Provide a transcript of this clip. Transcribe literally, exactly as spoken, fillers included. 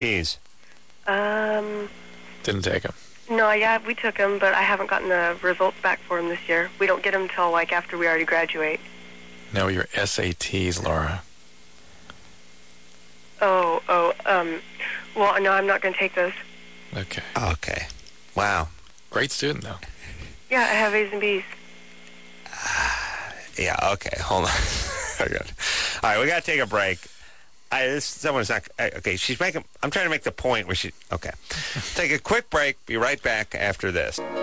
Keys. Um, Didn't take them. no, yeah, we took them, but I haven't gotten the results back for them this year. We don't get them till like after we already graduate. No, your S A Ts, Laura. Oh, oh, um, well, no, I'm not going to take those. Okay. Okay. Wow. Great student, though. Yeah, I have A's and B's. Yeah, okay. Hold on. Okay. All right, we got to take a break. I, this someone's not okay. She's making. I'm trying to make the point where she. Okay, take a quick break. Be right back after this.